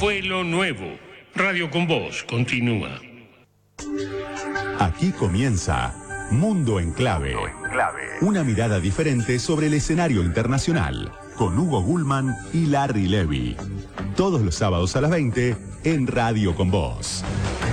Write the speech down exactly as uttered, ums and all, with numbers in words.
fue lo nuevo. Radio con Vos continúa. Aquí comienza Mundo en Clave. Una mirada diferente sobre el escenario internacional. Con Hugo Gulman y Larry Levy. Todos los sábados a las veinte en Radio con Vos.